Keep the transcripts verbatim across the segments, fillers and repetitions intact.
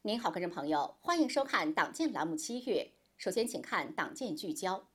您好，观众朋友，欢迎收看党建栏目七月。首先，请看党建聚焦。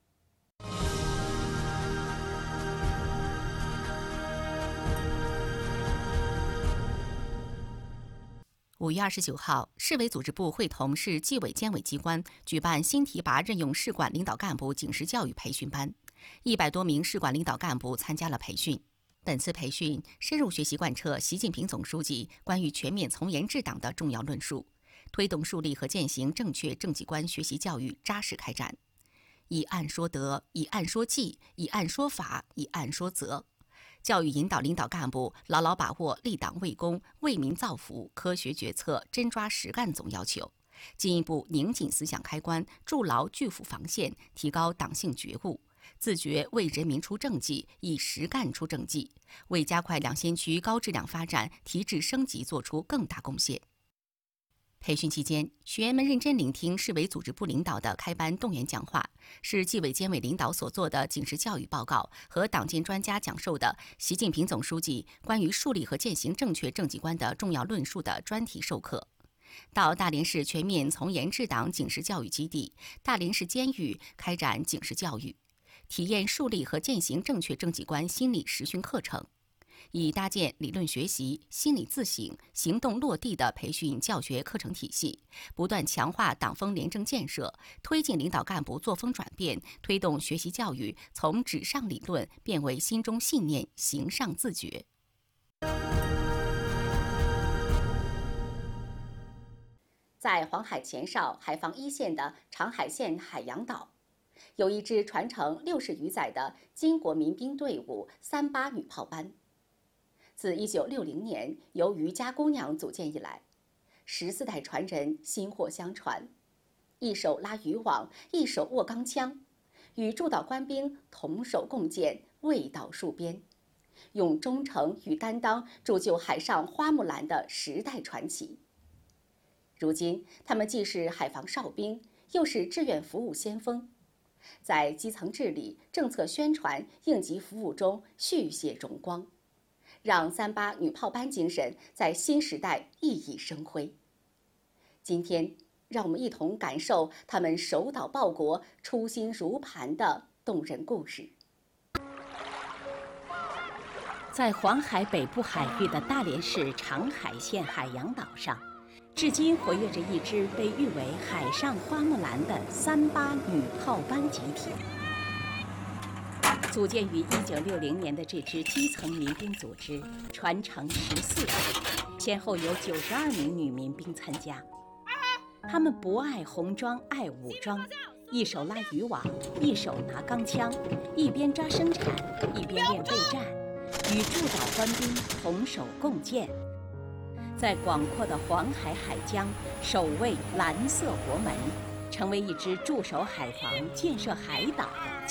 五月二十九号，市委组织部会同市纪委监委机关举办新提拔任用市管领导干部警示教育培训班，一百多名市管领导干部参加了培训。本次培训深入学习贯彻习近平总书记关于全面从严治党的重要论述，推动树立和践行正确政绩观学习教育扎实开展，以案说德，以案说纪，以案说法，以案说责。教育引导领导干部牢牢把握立党为公、为民造福、科学决策、真抓实干总要求，进一步拧紧思想开关，筑牢拒腐防线，提高党性觉悟，自觉为人民出政绩，以实干出政绩，为加快两县区高质量发展、提质升级作出更大贡献。培训期间，学员们认真聆听市委组织部领导的开班动员讲话，市纪委监委领导所做的警示教育报告和党建专家讲授的习近平总书记关于树立和践行正确政绩观的重要论述的专题授课。到大连市全面从严治党警示教育基地、大连市监狱开展警示教育，体验树立和践行正确政绩观心理实训课程。以搭建理论学习、心理自省、行动落地的培训教学课程体系，不断强化党风廉政建设，推进领导干部作风转变，推动学习教育从纸上理论变为心中信念、行上自觉。在黄海前哨海防一线的长海县海洋岛，有一支传承六十余载的金国民兵队伍三八女炮班。自一九六零年由渔家姑娘组建以来，十四代传人薪火相传，一手拉渔网，一手握钢枪，与驻岛官兵同手共建卫岛戍边，用忠诚与担当铸就海上花木兰的时代传奇。如今，他们既是海防哨兵，又是志愿服务先锋，在基层治理、政策宣传、应急服务中续写荣光，让三八女炮班精神在新时代熠熠生辉。今天，让我们一同感受他们守岛报国、初心如磐的动人故事。 在黄海北部海域的大连市长海县海洋岛上，至今活跃着一支被誉为“海上花木兰”的三八女炮班集体。组建于一九六零年的这支基层民兵组织，传承十四代，先后有九十二名女民兵参加。她们不爱红装，爱武装，一手拉渔网，一手拿钢枪，一边抓生产，一边练备战，与驻岛官兵同手共建，在广阔的黄海海疆守卫蓝色国门，成为一支驻守海防、建设海岛的